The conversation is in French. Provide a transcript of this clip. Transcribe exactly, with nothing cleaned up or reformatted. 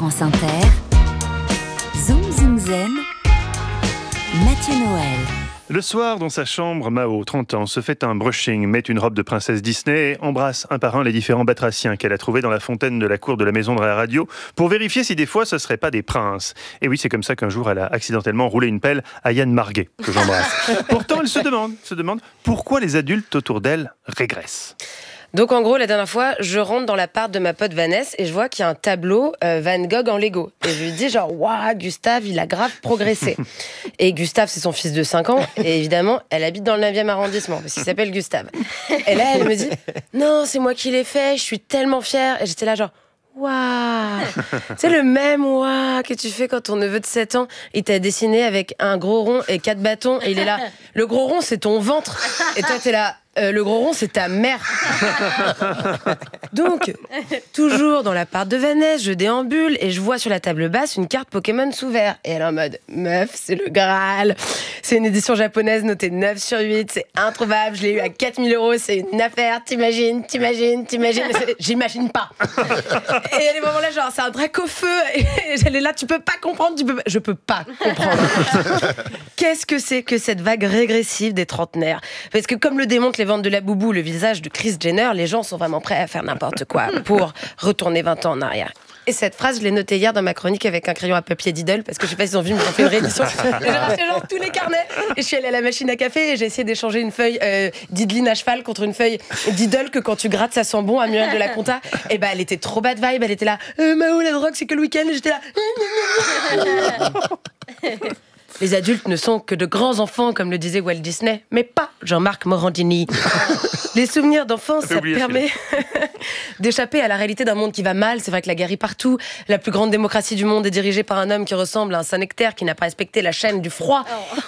France Inter, Zoom Zoom Zen, Mathieu Noël. Le soir, dans sa chambre, Mao, trente ans, se fait un brushing, met une robe de princesse Disney et embrasse un par un les différents batraciens qu'elle a trouvés dans la fontaine de la cour de la maison de la radio pour vérifier si des fois ce ne seraient pas des princes. Et oui, c'est comme ça qu'un jour, elle a accidentellement roulé une pelle à Yann Marguet, que j'embrasse. Pourtant, elle se demande, se demande pourquoi les adultes autour d'elle régressent. Donc en gros, la dernière fois, je rentre dans l'appart de ma pote Vanessa et je vois qu'il y a un tableau euh, Van Gogh en Lego. Et je lui dis genre, waouh, Gustave, il a grave progressé. Et Gustave, c'est son fils de cinq ans. Et évidemment, elle habite dans le neuvième arrondissement, parce qu'il s'appelle Gustave. Et là, elle me dit, non, c'est moi qui l'ai fait, je suis tellement fière. Et j'étais là genre, waouh, c'est le même waouh que tu fais quand ton neveu de sept ans, il t'a dessiné avec un gros rond et quatre bâtons. Et il est là, le gros rond, c'est ton ventre. Et toi, t'es là, Euh, le gros rond, c'est ta mère. Donc, toujours dans l'appart de Vanessa, je déambule et je vois sur la table basse une carte Pokémon sous verre. Et elle est en mode, meuf, c'est le Graal. C'est une édition japonaise notée neuf sur huit. C'est introuvable. Je l'ai eu à quatre mille euros. C'est une affaire. T'imagines, t'imagines, t'imagines. J'imagine pas. Et à des moments là, genre, c'est un drac au feu. Et elle est là, tu peux pas comprendre. Tu peux pas... Je peux pas comprendre. Qu'est-ce que c'est que cette vague régressive des trentenaires ? Parce que comme le démontre les ventes de la boubou, le visage de Kris Jenner, les gens sont vraiment prêts à faire n'importe quoi pour retourner vingt ans en arrière. Et cette phrase, je l'ai notée hier dans ma chronique avec un crayon à papier Diddle, parce que je sais pas si ils ont vu, mais ils ont fait une réédition. Et j'ai racheté genre tous les carnets. Et je suis allée à la machine à café et j'ai essayé d'échanger une feuille euh, Diddline à cheval contre une feuille Diddle que quand tu grattes, ça sent bon à Muriel de la Conta. Et bah, elle était trop bad vibe. Elle était là, euh, Mao, la drogue, c'est que le week-end. Et j'étais là. Les adultes ne sont que de grands enfants, comme le disait Walt Disney, mais pas Jean-Marc Morandini. Les souvenirs d'enfance, ça permet d'échapper à la réalité d'un monde qui va mal. C'est vrai que la guerre est partout. La plus grande démocratie du monde est dirigée par un homme qui ressemble à un Saint-Nectaire qui n'a pas respecté la chaîne du froid.